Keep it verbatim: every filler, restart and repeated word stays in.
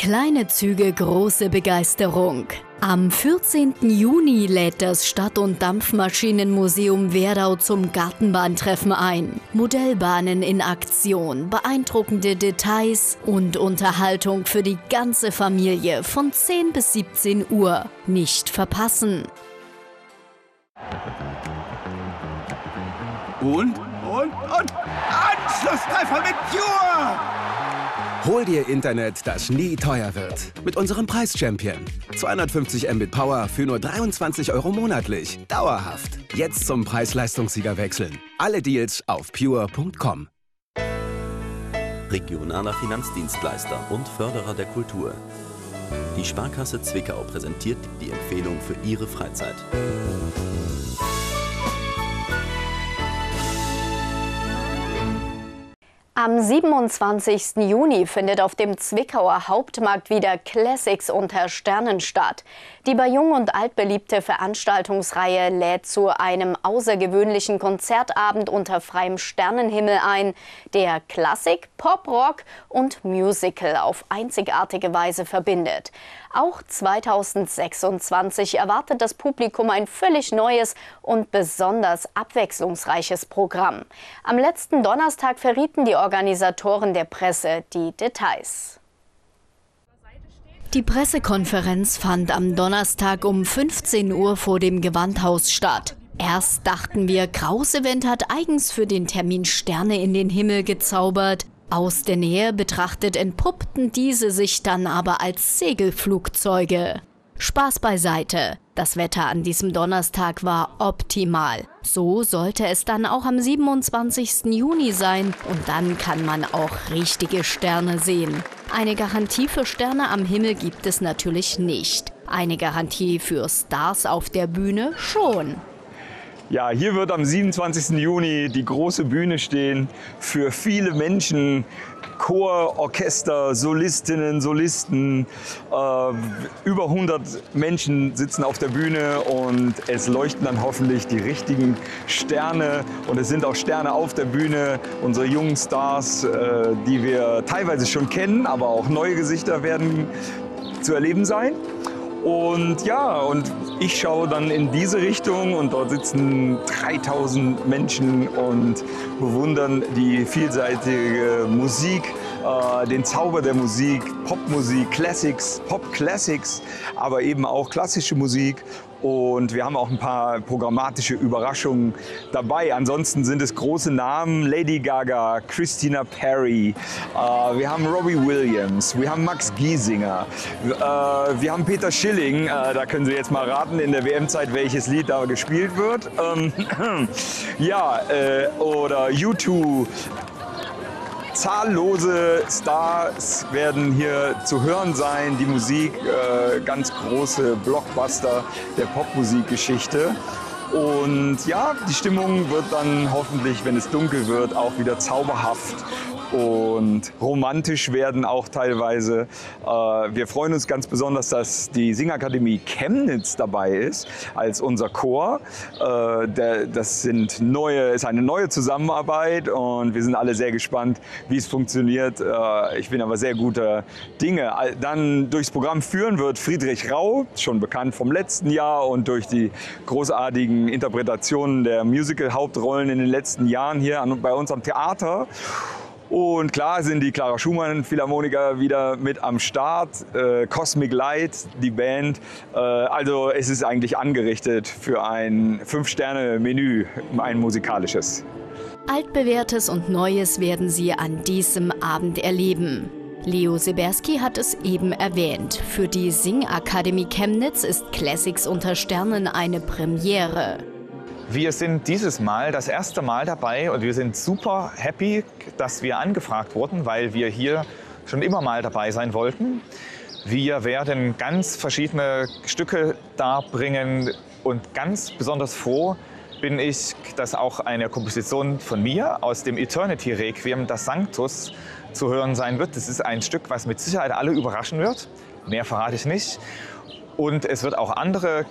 Kleine Züge, große Begeisterung. Am vierzehnten Juni lädt das Stadt- und Dampfmaschinenmuseum Werdau zum Gartenbahntreffen ein. Modellbahnen in Aktion, beeindruckende Details und Unterhaltung für die ganze Familie von zehn bis siebzehn Uhr. Nicht verpassen! Und, und, und Anschlusstreffer mit Pure! Hol dir Internet, das nie teuer wird. Mit unserem Preis-Champion. zweihundertfünfzig Mbit Power für nur dreiundzwanzig Euro monatlich. Dauerhaft. Jetzt zum Preis-Leistungssieger wechseln. Alle Deals auf pure punkt com. Regionaler Finanzdienstleister und Förderer der Kultur. Die Sparkasse Zwickau präsentiert die Empfehlung für Ihre Freizeit. Am siebenundzwanzigsten Juni findet auf dem Zwickauer Hauptmarkt wieder Classics unter Sternen statt. Die bei Jung und Alt beliebte Veranstaltungsreihe lädt zu einem außergewöhnlichen Konzertabend unter freiem Sternenhimmel ein, der Klassik, Pop, Rock und Musical auf einzigartige Weise verbindet. Auch zweitausendsechsundzwanzig erwartet das Publikum ein völlig neues und besonders abwechslungsreiches Programm. Am letzten Donnerstag verrieten die Organisatoren der Presse die Details. Die Pressekonferenz fand am Donnerstag um fünfzehn Uhr vor dem Gewandhaus statt. Erst dachten wir, Kraus-Event hat eigens für den Termin Sterne in den Himmel gezaubert. Aus der Nähe betrachtet entpuppten diese sich dann aber als Segelflugzeuge. Spaß beiseite. Das Wetter an diesem Donnerstag war optimal. So sollte es dann auch am siebenundzwanzigsten Juni sein und dann kann man auch richtige Sterne sehen. Eine Garantie für Sterne am Himmel gibt es natürlich nicht. Eine Garantie für Stars auf der Bühne schon. Ja, hier wird am siebenundzwanzigsten Juni die große Bühne stehen für viele Menschen, Chor, Orchester, Solistinnen, Solisten. Äh, über hundert Menschen sitzen auf der Bühne und es leuchten dann hoffentlich die richtigen Sterne. Und es sind auch Sterne auf der Bühne, unsere jungen Stars, äh, die wir teilweise schon kennen, aber auch neue Gesichter werden zu erleben sein. Und ja, und ich schaue dann in diese Richtung und dort sitzen dreitausend Menschen und bewundern die vielseitige Musik, äh, den Zauber der Musik, Popmusik, Classics, Pop-Classics, aber eben auch klassische Musik. Und wir haben auch ein paar programmatische Überraschungen dabei. Ansonsten sind es große Namen, Lady Gaga, Christina Perri, äh, wir haben Robbie Williams, wir haben Max Giesinger, äh, wir haben Peter Schilling, äh, da können Sie jetzt mal raten in der W M-Zeit, welches Lied da gespielt wird. Ähm, ja, äh, oder U zwei. Zahllose Stars werden hier zu hören sein. Die Musik, äh, ganz große Blockbuster der Popmusikgeschichte. Und ja, die Stimmung wird dann hoffentlich, wenn es dunkel wird, auch wieder zauberhaft und romantisch werden auch teilweise. Äh, wir freuen uns ganz besonders, dass die Singakademie Chemnitz dabei ist als unser Chor. Äh, der, das sind neue, ist eine neue Zusammenarbeit und wir sind alle sehr gespannt, wie es funktioniert. Äh, ich bin aber sehr guter Dinge. Dann durchs Programm führen wird Friedrich Rau, schon bekannt vom letzten Jahr und durch die großartigen Interpretationen der Musical-Hauptrollen in den letzten Jahren hier an, bei uns am Theater. Und klar sind die Clara Schumann Philharmoniker wieder mit am Start, äh, Cosmic Light, die Band. Äh, also es ist eigentlich angerichtet für ein Fünf-Sterne-Menü, ein musikalisches. Altbewährtes und Neues werden Sie an diesem Abend erleben. Leo Seberski hat es eben erwähnt. Für die Singakademie Chemnitz ist Classics unter Sternen eine Premiere. Wir sind dieses Mal das erste Mal dabei und wir sind super happy, dass wir angefragt wurden, weil wir hier schon immer mal dabei sein wollten. Wir werden ganz verschiedene Stücke darbringen und ganz besonders froh bin ich, dass auch eine Komposition von mir aus dem Eternity Requiem, das Sanctus, zu hören sein wird. Das ist ein Stück, was mit Sicherheit alle überraschen wird. Mehr verrate ich nicht. Und es wird auch andere